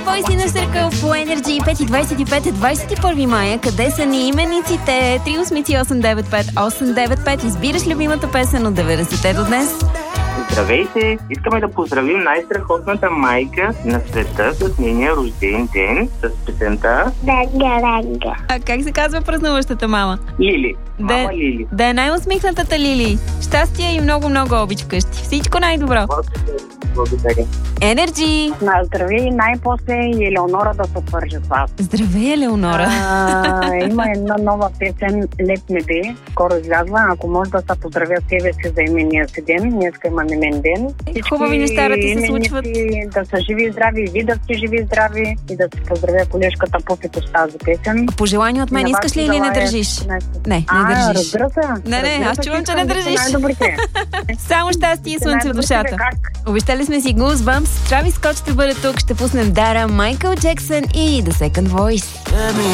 Voice Inner Circle по Energy 5:25 е 21 мая. Къде са ни имениците? 383-895-895. Избираш любимата песен от 90-те до днес? Здравейте! Искаме да поздравим най-страхотната майка на света с нейния рожден ден с песента Ранга. А как се казва празнуващата мама? Лили. Мама Лили. Да е най-усмихнатата Лили. Щастие и много-много обич вкъщи. Всичко най-добро. Благодаря. Energy! Здравей, най-после и Елеонора да се свържи с вас. Здравей, Елеонора! Има една нова песен Леп небе, скоро излязла. Ако може да се поздравя себе си за имения си ден. Днеска имам имен ден. Хубави неща да ти се случват. Да са живи и здрави, и ви да сте живи и здрави, и да си поздравя колежката Попито с тази песен. Пожелание от мен искаш ли или не държиш? Не държиш. Разбира се. Не, аз чувам, че не държиш. Най-добрите. Само щастие и слънце в душата. Обещали сме си Goosebumps. Травис Скот ще бъде тук. Ще пуснем Дара, Майкъл Джексън и The Second Voice.